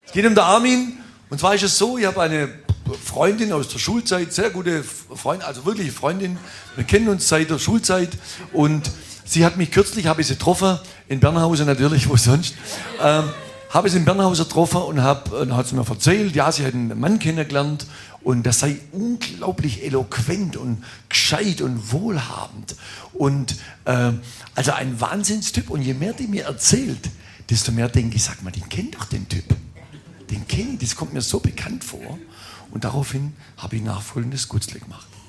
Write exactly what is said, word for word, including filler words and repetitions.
Es geht um den Armin. Und zwar ist es so, ich habe eine Freundin aus der Schulzeit, sehr gute Freundin, also wirkliche Freundin. Wir kennen uns seit der Schulzeit. Und sie hat mich kürzlich, habe ich sie getroffen, in Bernhausen natürlich, wo sonst, ähm, habe ich sie in Bernhausen getroffen und hab, dann hat sie mir erzählt, ja, sie hat einen Mann kennengelernt und der sei unglaublich eloquent und gescheit und wohlhabend. Und äh, also ein Wahnsinnstyp. Und je mehr die mir erzählt, desto mehr denke ich, sag mal, den kennt doch den Typ. Den kenne ich, das kommt mir so bekannt vor. Und daraufhin habe ich nachfolgendes Gutzle gemacht.